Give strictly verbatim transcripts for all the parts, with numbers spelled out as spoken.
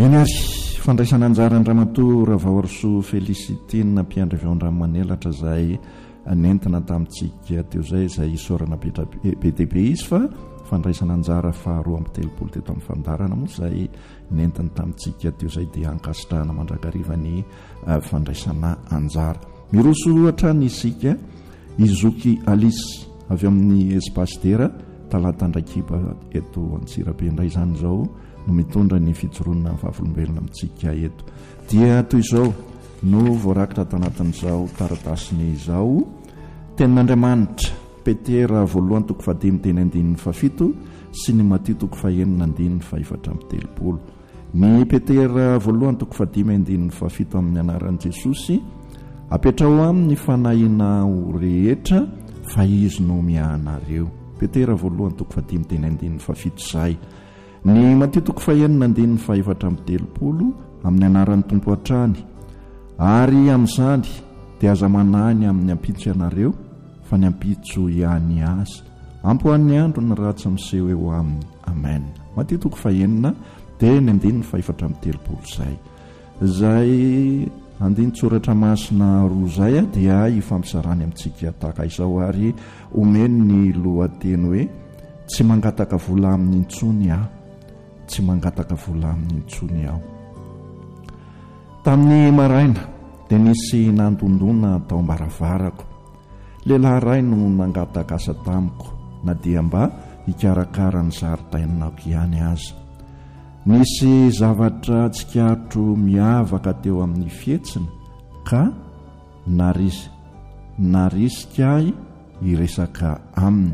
eny ary fandraisana anjara Andriamatoa Ravahorisoa Felicitine mpiandry avy ao Andriamanelatra zay nentina tamintsika teo zay izay isorana be dia be izy fa fandraisana anjara faharoa amby telopolo teto amin'ny fandarana moa zay nentina tamintsika teo zay dia ankasitrahana mandrakariva ny fandraisana anjara. Miroso ohatra ny isika Izoky Alice avy amin'ny espace dera talata ndraikiba eto Antsirabe indray izany zao no mitondra ny fijoroana amin'ny vavolombelona amintsika eto dia toy izao no voarakitra tanatin'izao taratasiny izao tenin'Andriamanitra Petera voalohany toko fahadimy teny andininy fafito sy ny Matio toko fahaenina andininy faefatra amby telopolo. Ny Petera voalohany toko fahadimy andininy fafito amin'ny anaran'i Jesosy apetrao amin'ny fanahiana ho rehetra fa izy no miahanareo. Petera voalohany toko fahadimy teny andininy fafito zay. Ny Matio toko fahaenina andininy faefatra amby telopolo amin'ny anaran'ny Tompo hatrany ary amin'izany dia aza manany amin'ny ampitso ianareo fa ny ampitso ihany azy ampoan'ny andro ny ratsy miseho eo aminy. Amen. Matio toko fahaenina teny andininy faefatra amby telopolo zay. Zay andiny tsoratra masina roa zay dia ifampisarany amintsika tahaka izao ary omeny ny lohateny hoe tsy mangataka vola amin'ny intsony aho, tsy mangataka vola amin'ny intsony aho. Tamin'ny maraina dia nisy nandondona tao ambaravarako. Lehilahy ray no nangataka asa tamiko na dia mba hikarakara ny zaridainako ihany aza. Nisy zavatra tsikatro miavaka teo amin'ny fietsiny ka naris narisika ahy hiresaka aminy.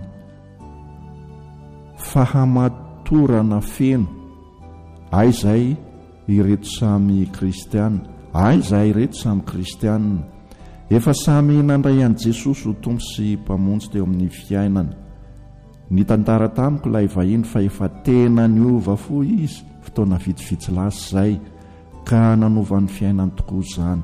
Fahamatorana feno aizay ireto samy kristianina, aizay ireto samy kristianina efa samy nandray an'i Jesosy ho tompo sy mpamonjy teo amin'ny fiainana. Ny tantara tamiko ilay vahiny fa efa tena niova fo izy fotoana vitsivitsy lasa zay ka nanova ny fiainany tokoa izany.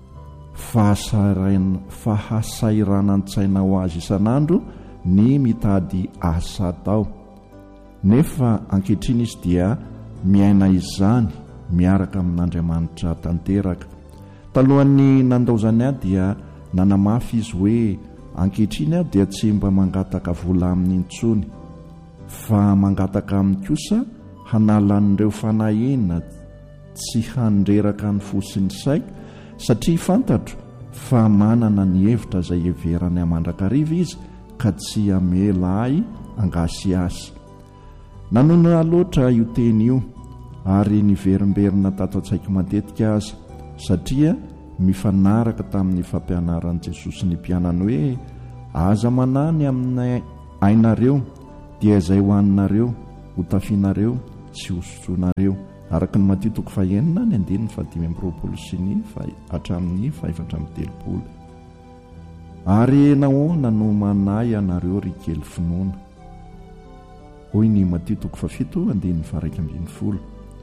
Fahasairanantsaina ho azy isan'andro ny mitady asa atao. Nefa ankehitriny izy dia miaina izany miaraka amin'Andriamanitra tanteraka. Talohan'ny nandao zany ahy dia nanamafy izy hoe ankehitriny aho dia tsy mba mangataka vola amin'ny intsony fa mangataka amin'ny kosa hanalan'ireo fanahina tsy handreraka ny fosiny saiko satria fantatro fa manana ny hevitra izay heverany amandrakariva izy ka tsy hamela ahy angasy azy. Nanona loatra io teny io ary niverimberina tato an-tsaiko matetika aza satria mifanaraka tamin'ny fampianaran'i Jesosy ny mpianany hoe aza manany amin'ny ainareo dia izay ho aninareo ho tafinareo sy hosotsonareo araka ny Matio toko fahaenina ny andininy fahadimy amby roapolo sy ny hatramin'ny faefatra amby telopolo. Ary nahoana no manahy anareo ry kely finoana. Hoy ny Matio toko fahafito andininy faha-raika ambin'ny folo.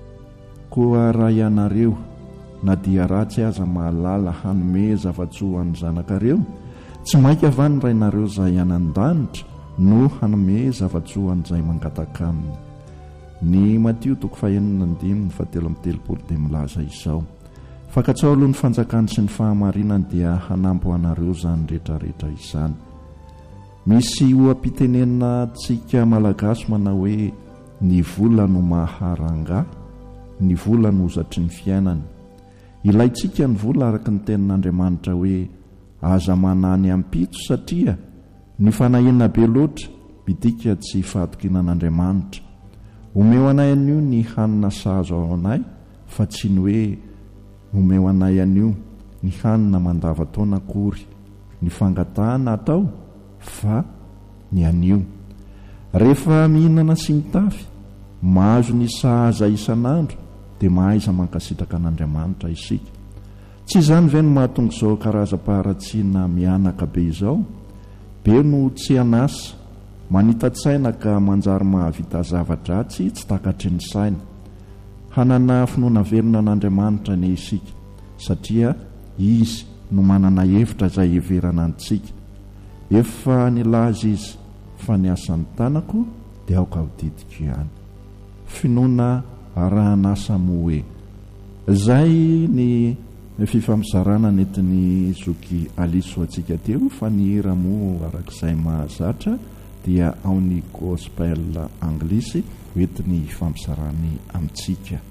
Koa raha ianareo na dia ratsy aza mahalala hanome zava-tsoa ny zanakareo, tsy mainka avany rainareo izay anan-danitra no hanome zava-tsoa an'izay mangataka aminy. Ny Matio toko fahaenina andininy fahatelo amby telopolo dia milaza izao. Fankatsao aloha ny fanjakany sy ny fahamarinany dia hanampo anareo zany rehetrarehetra izany. Misy oam-pitenenina tsika malagasy manao hoe ny vola no maharanga, ny vola no ozatry ny fiainana. Ilaitsika ny vola araka ny tenin'Andriamanitra hoe aza manany ampitso satria ny fanahina be loatra midika tsy fahatokinan'Andriamanitra. Omeo anay an'io ny hanina sahazo ao anay fa tsy ny hoe omeo anay an'io ny hanina mandava-taona akory ny fangatahana atao fa ny an'io. Rehefa mihinana sy mitafy mahazo ny sahaza isan'andro dia mahaiza mankasitraka an'Andriamanitra isika. Tsy izany ve no mahatonga izao karazam-paharatsiana mianaka be izao? Be no tsy anasa manita-tsaina ka manjary mahavita zavatra tsy tsy takatry ny saina. Hanana finoana velona an'Andriamanitra ny isika satria izy no manana hevitra izay heverana antsika. Efa nilaza izy fa ny asan'ny tanako dia aoka ho didiko ihany. Finoana arahanasa moa hoe zay ny fifamizarana netiny zoky aliso atsika teo fa ny hira moa arak'izay mahazatra dia ao ny gospel anglisy hoentiny famizarany amintsika.